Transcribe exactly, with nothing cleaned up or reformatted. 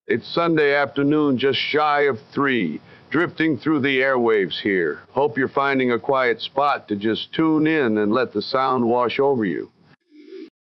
It's Sunday afternoon, just shy of three, drifting through the airwaves here. Hope you're finding a quiet spot to just tune in and let the sound wash over you.